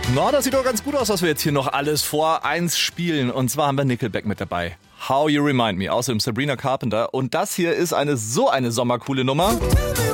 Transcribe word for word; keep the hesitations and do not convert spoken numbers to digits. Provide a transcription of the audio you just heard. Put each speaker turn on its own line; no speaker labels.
Na, das sieht doch ganz gut aus, was wir jetzt hier noch alles vor eins spielen. Und zwar haben wir Nickelback mit dabei. How You Remind Me, außerdem Sabrina Carpenter. Und das hier ist eine so eine sommercoole Nummer.